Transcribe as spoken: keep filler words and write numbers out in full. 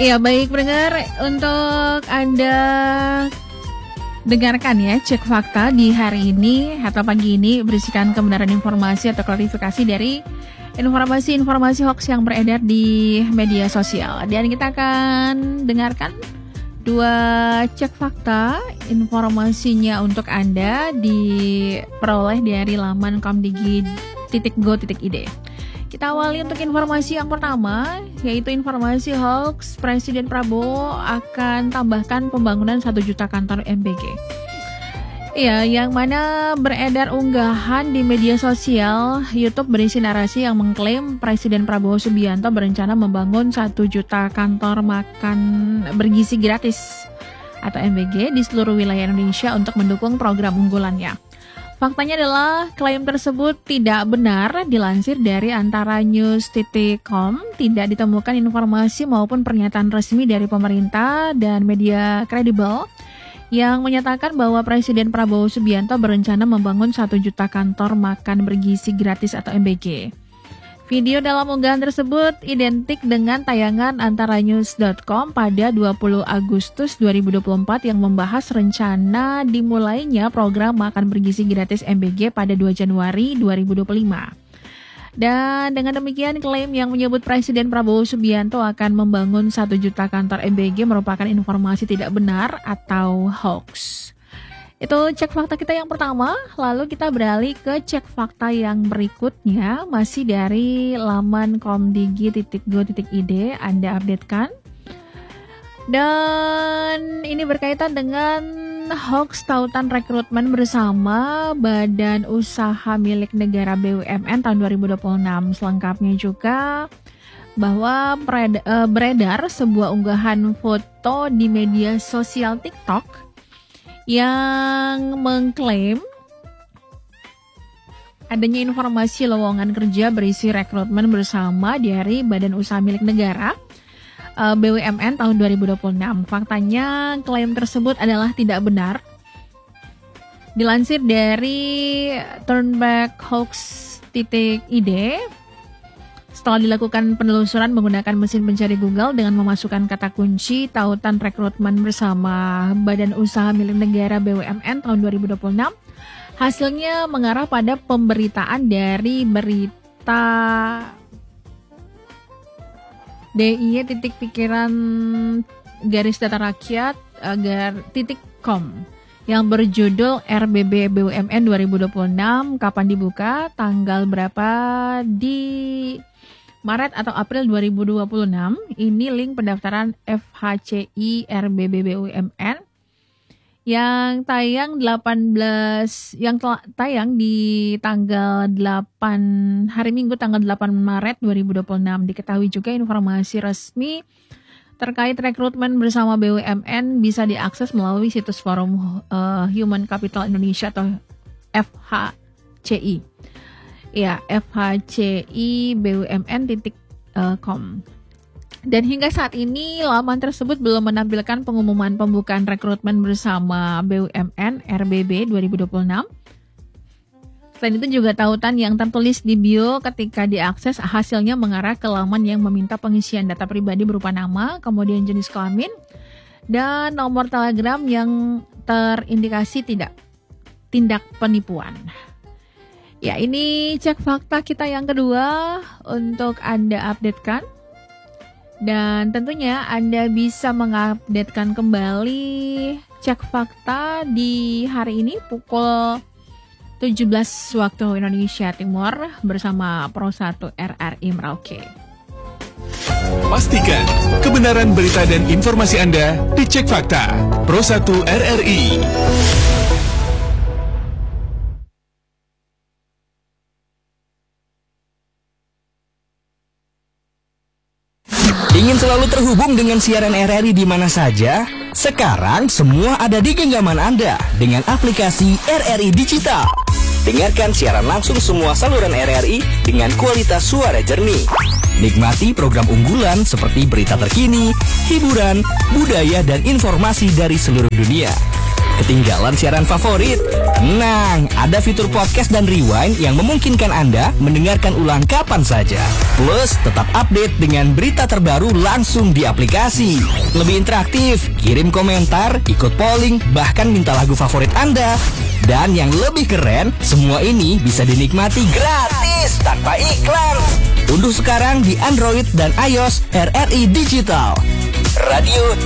Ya baik pendengar, untuk Anda dengarkan ya Cek Fakta di hari ini atau pagi ini berisikan kebenaran informasi atau klarifikasi dari informasi-informasi hoax yang beredar di media sosial. Dan kita akan dengarkan dua Cek Fakta, informasinya untuk Anda diperoleh dari laman komdigi titik go titik id. Kita awali untuk informasi yang pertama, yaitu informasi hoax Presiden Prabowo akan tambahkan pembangunan satu juta kantor M B G. Iya, yang mana beredar unggahan di media sosial YouTube berisi narasi yang mengklaim Presiden Prabowo Subianto berencana membangun satu juta kantor makan bergizi gratis atau M B G di seluruh wilayah Indonesia untuk mendukung program unggulannya. Faktanya adalah klaim tersebut tidak benar. Dilansir dari antaranews titik com, tidak ditemukan informasi maupun pernyataan resmi dari pemerintah dan media kredibel yang menyatakan bahwa Presiden Prabowo Subianto berencana membangun satu juta kantor makan bergizi gratis atau M B G. Video dalam unggahan tersebut identik dengan tayangan antaranews titik com pada dua puluh Agustus dua ribu dua puluh empat yang membahas rencana dimulainya program makan bergizi gratis M B G pada dua Januari dua ribu dua puluh lima. Dan dengan demikian klaim yang menyebut Presiden Prabowo Subianto akan membangun satu juta kantor M B G merupakan informasi tidak benar atau hoax. Itu cek fakta kita yang pertama, lalu kita beralih ke cek fakta yang berikutnya, masih dari laman komdigi titik go titik id, Anda updatekan. Dan ini berkaitan dengan hoax tautan rekrutmen bersama Badan Usaha Milik Negara B U M N tahun dua ribu dua puluh enam. Selengkapnya juga bahwa beredar sebuah unggahan foto di media sosial TikTok yang mengklaim adanya informasi lowongan kerja berisi rekrutmen bersama dari Badan Usaha Milik Negara B U M N tahun dua ribu dua puluh enam. Faktanya klaim tersebut adalah tidak benar. Dilansir dari turnbackhoax titik id, setelah dilakukan penelusuran menggunakan mesin pencari Google dengan memasukkan kata kunci tautan rekrutmen bersama Badan Usaha Milik Negara B U M N tahun dua ribu dua puluh enam, hasilnya mengarah pada pemberitaan dari berita D I Y titik pikiran garis data rakyat agar titik com yang berjudul R B B B U M N dua ribu dua puluh enam, kapan dibuka, tanggal berapa di Maret atau April dua ribu dua puluh enam. Ini link pendaftaran F H C I R B B B U M N yang tayang delapan belas yang tayang di tanggal delapan hari Minggu tanggal delapan Maret dua ribu dua puluh enam. Diketahui juga informasi resmi terkait rekrutmen bersama B U M N bisa diakses melalui situs Forum uh, Human Capital Indonesia atau F H C I. Ya, F H C I B U M N titik com. Dan hingga saat ini laman tersebut belum menampilkan pengumuman pembukaan rekrutmen bersama B U M N R B B dua ribu dua puluh enam. Selain itu juga tautan yang tertulis di bio ketika diakses hasilnya mengarah ke laman yang meminta pengisian data pribadi berupa nama, kemudian jenis kelamin, dan nomor telegram yang terindikasi tidak tindak penipuan. Ya, ini cek fakta kita yang kedua untuk Anda updatekan. Dan tentunya Anda bisa mengupdatekan kembali cek fakta di hari ini pukul tujuh belas waktu Indonesia Timur bersama Pro satu R R I Merauke. Pastikan kebenaran berita dan informasi Anda di Cek Fakta Pro satu R R I. Ingin selalu terhubung dengan siaran R R I di mana saja? Sekarang semua ada di genggaman Anda dengan aplikasi R R I Digital. Dengarkan siaran langsung semua saluran R R I dengan kualitas suara jernih. Nikmati program unggulan seperti berita terkini, hiburan, budaya, dan informasi dari seluruh dunia. Ketinggalan siaran favorit? Tenang, ada fitur podcast dan rewind yang memungkinkan Anda mendengarkan ulang kapan saja. Plus, tetap update dengan berita terbaru langsung di aplikasi. Lebih interaktif, kirim komentar, ikut polling, bahkan minta lagu favorit Anda. Dan yang lebih keren, semua ini bisa dinikmati gratis tanpa iklan. Unduh sekarang di Android dan iOS R R I Digital. Radio